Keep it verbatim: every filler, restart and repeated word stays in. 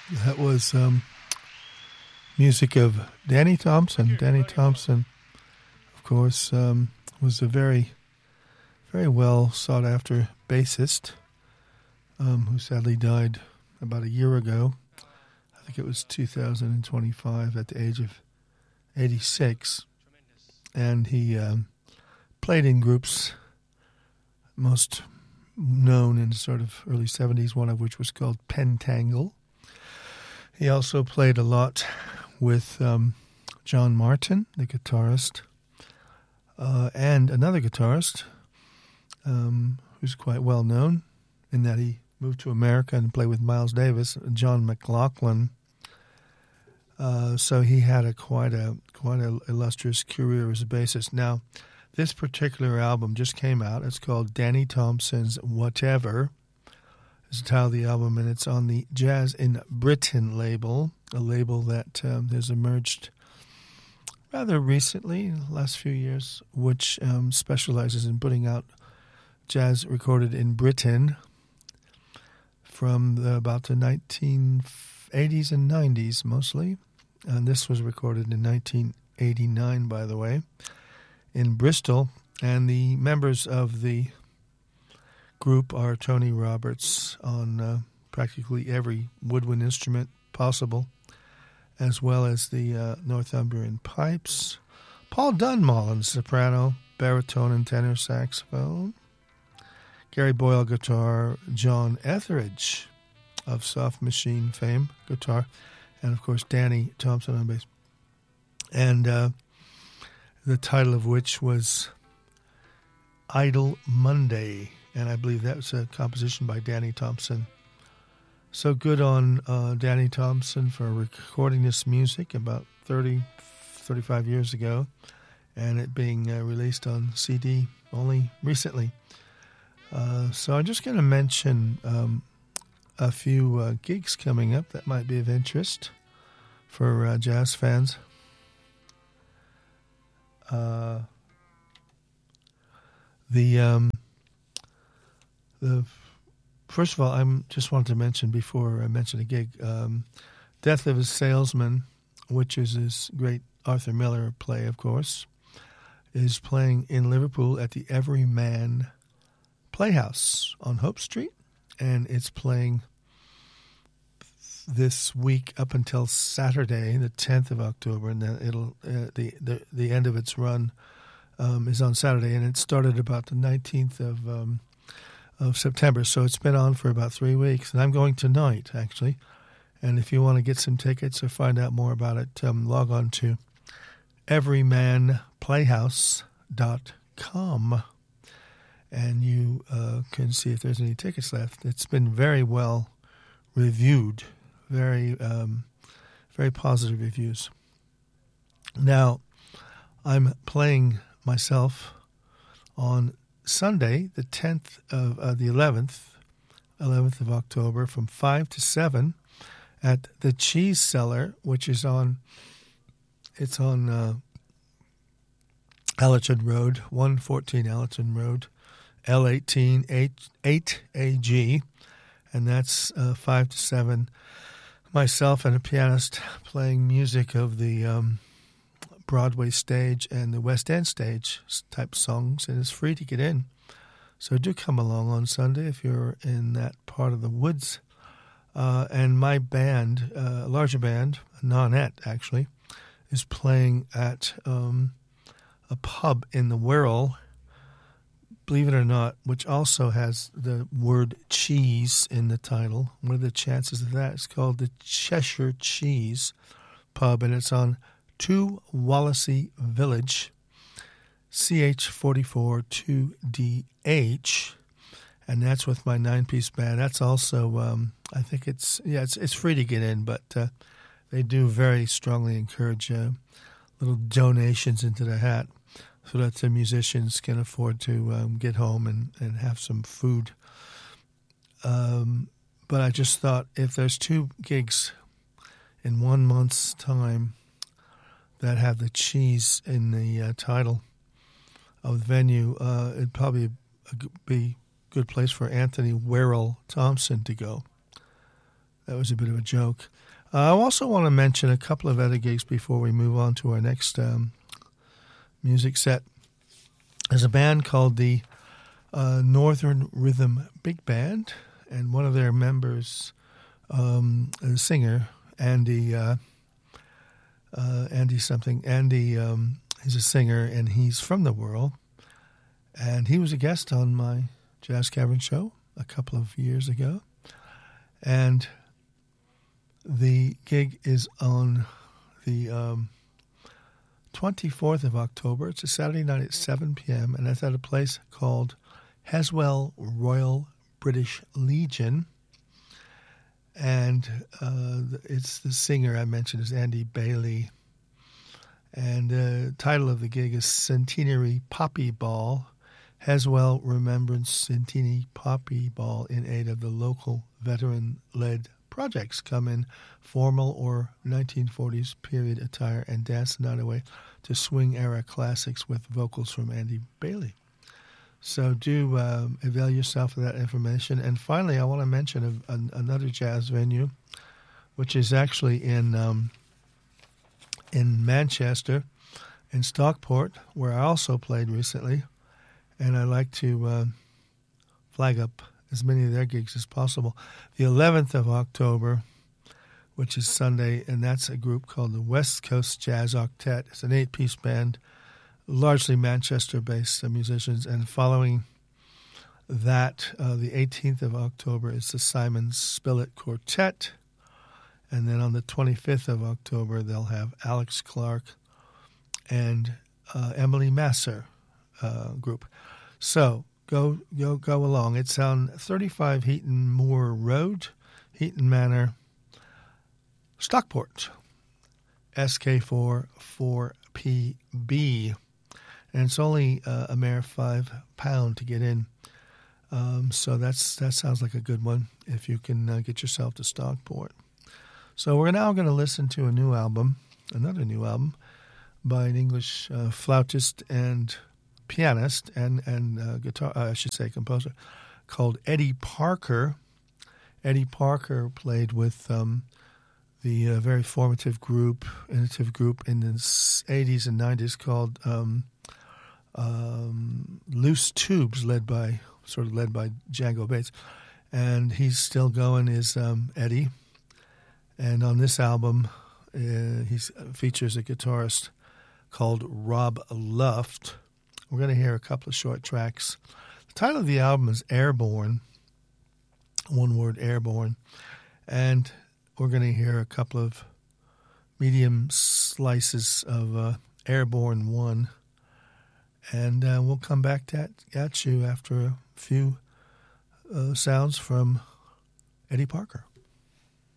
That was um, music of Danny Thompson. Danny Thompson, of course, um, was a very, very well sought after bassist um, who sadly died about a year ago. I think it was two thousand twenty-five at the age of eighty-six. And he um, played in groups, most known in sort of early seventies, one of which was called Pentangle. He also played a lot with um, John Martin, the guitarist, uh, and another guitarist um, who's quite well known in that he moved to America and played with Miles Davis, John McLaughlin. Uh, so he had a quite a quite a illustrious career as a bassist. Now, this particular album just came out. It's called Danny Thompson's Whatever. It's the title of the album, and it's on the Jazz in Britain label, a label that um, has emerged rather recently, in the last few years, which um, specializes in putting out jazz recorded in Britain from the, about the nineteen eighties and nineties, mostly. And this was recorded in nineteen eighty-nine, by the way, in Bristol. And the members of the group are Tony Roberts on uh, practically every woodwind instrument possible, as well as the uh, Northumbrian pipes, Paul Dunmall on soprano, baritone, and tenor saxophone, Gary Boyle guitar, John Etheridge of Soft Machine fame guitar, and of course Danny Thompson on bass. And uh, the title of which was Idle Monday. And I believe that was a composition by Danny Thompson. So good on uh, Danny Thompson for recording this music about thirty, thirty-five years ago, and it being uh, released on C D only recently. Uh, so I'm just going to mention um, a few uh, gigs coming up that might be of interest for uh, jazz fans. Uh, the... Um, The, first of all, I just wanted to mention before I mention a gig, um, Death of a Salesman, which is this great Arthur Miller play, of course, is playing in Liverpool at the Everyman Playhouse on Hope Street, and it's playing this week up until Saturday, the tenth of October, and then it'll uh, the, the the end of its run um, is on Saturday, and it started about the nineteenth of um, of September, so it's been on for about three weeks, and I'm going tonight, actually. And if you want to get some tickets or find out more about it, um, log on to everyman playhouse dot com, and you uh, can see if there's any tickets left. It's been very well reviewed, very, um, very positive reviews. Now, I'm playing myself on Sunday, the tenth of uh, the eleventh, eleventh of October, from five to seven, at the Cheese Cellar, which is on, it's on uh, Allerton Road, one fourteen Allerton Road, L eighteen eight A G, and that's uh, five to seven. Myself and a pianist playing music of the um, Broadway stage and the West End stage type songs, and it's free to get in. So do come along on Sunday if you're in that part of the woods. Uh, and my band, uh, a larger band, Nonette actually, is playing at um, a pub in the Wirral, believe it or not, which also has the word cheese in the title. What are the chances of that? It's called the Cheshire Cheese Pub, and it's on two Wallasey Village, C H forty-four two D H, and that's with my nine-piece band. That's also, um, I think it's, yeah, it's it's free to get in, but uh, they do very strongly encourage uh, little donations into the hat so that the musicians can afford to um, get home and, and have some food. Um, but I just thought if there's two gigs in one month's time that have the cheese in the uh, title of the venue, uh, it'd probably be a good place for Anthony Werrell Thompson to go. that was a bit of a joke. Uh, I also want to mention a couple of other gigs before we move on to our next um, music set. There's a band called the uh, Northern Rhythm Big Band, and one of their members, um, a singer, Andy, uh, uh, Andy something, Andy, um, he's a singer, and he's from the Whirl, and he was a guest on my Jazz Cavern show a couple of years ago, and the gig is on the um, twenty-fourth of October. It's a Saturday night at seven p.m., and it's at a place called Haswell Royal British Legion. And uh, it's the singer I mentioned is Andy Bailey. And the uh, title of the gig is Centenary Poppy Ball. Haswell Remembrance Centenary Poppy Ball in aid of the local veteran-led projects. Come in formal or nineteen forties period attire and dance the night away to swing-era classics with vocals from Andy Bailey. So do um, avail yourself of that information. And finally, I want to mention a, a, another jazz venue, which is actually in um, in Manchester, in Stockport, where I also played recently. And I'd like to uh, flag up as many of their gigs as possible. The eleventh of October, which is Sunday, and that's a group called the West Coast Jazz Octet. It's an eight-piece band, largely Manchester-based uh, musicians. And following that, uh, the eighteenth of October is the Simon Spillett Quartet. And then on the twenty-fifth of October, they'll have Alex Clark and uh, Emily Masser uh, group. So go go go along. It's on thirty-five Heaton Moor Road, Heaton Manor, Stockport, S K four four P B. And it's only uh, a mere five pound to get in. Um, so that's that sounds like a good one if you can uh, get yourself to Stockport. So we're now going to listen to a new album, another new album, by an English uh, flautist and pianist and, and uh, guitar, uh, I should say composer, called Eddie Parker. Eddie Parker played with um, the uh, very formative group, innovative group in the eighties and nineties called um, um, Loose Tubes, led by sort of led by Django Bates. And he's still going, is um, Eddie. And on this album, uh, he features a guitarist called Rob Luft. We're going to hear a couple of short tracks. The title of the album is Airborne, one word, Airborne. And we're going to hear a couple of medium slices of uh, Airborne one. And uh, we'll come back to, at you after a few uh, sounds from Eddie Parker.